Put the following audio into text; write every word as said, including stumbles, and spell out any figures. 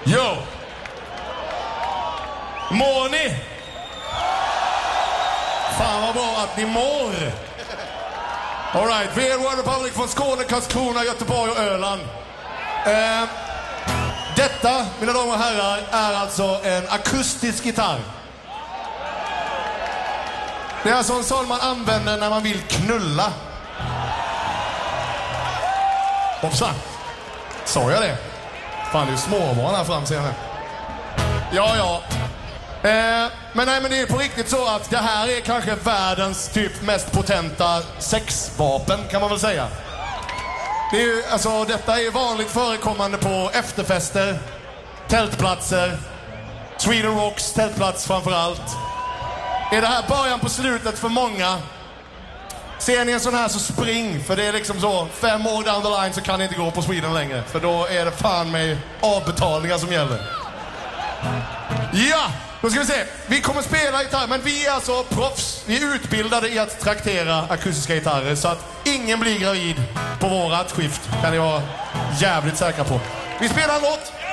Jo! Mår ni? Fan vad bra att ni mår. All right, vi är One Republic från Skåne, Karlskrona, Göteborg och Öland. Eh, detta, mina damer och herrar, är alltså en akustisk gitarr. Det är alltså en sån man använder när man vill knulla. Hoppsan. Sa jag det? Fan, det är ju småbarn här fram senare. Ja, ja. Eh, men nej, men det är på riktigt så att det här är kanske världens typ mest potenta sexvapen, kan man väl säga. Det är ju, alltså, detta är vanligt förekommande på efterfester, tältplatser, Sweden Rocks tältplats framförallt. Är det här början på slutet för många? Ser ni en sån här så spring, för det är liksom så, fem år down the line så kan ni inte gå på Sweden längre. För då är det fan med avbetalningar som gäller. Ja, då ska vi se. Vi kommer spela gitarr, men vi är alltså proffs. Vi är utbildade i att traktera akustiska gitarrer, så att ingen blir gravid på vårat skift, kan ni vara jävligt säkra på. Vi spelar en låt